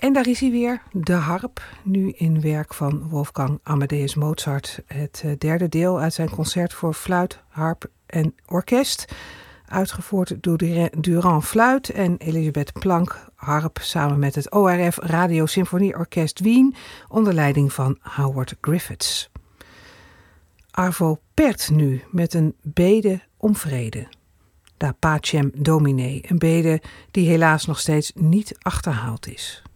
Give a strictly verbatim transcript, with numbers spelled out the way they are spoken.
En daar is hij weer, de harp, nu in werk van Wolfgang Amadeus Mozart. Het derde deel uit zijn concert voor fluit, harp en orkest. Uitgevoerd door Durand fluit en Elisabeth Plank harp samen met het O R F Radio Symfonieorkest Wien onder leiding van Howard Griffiths. Arvo Pärt nu met een bede om vrede. Da Pacem Domine, een bede die helaas nog steeds niet achterhaald is.